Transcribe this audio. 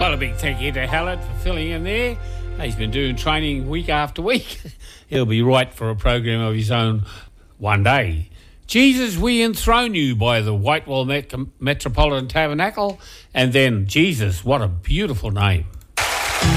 Well, a big thank you to Hallett for filling in there. He's been doing training week after week. He'll be right for a program of his own one day. Jesus, we enthrone you by the Whitewall Metropolitan Tabernacle. And then Jesus, what a beautiful name.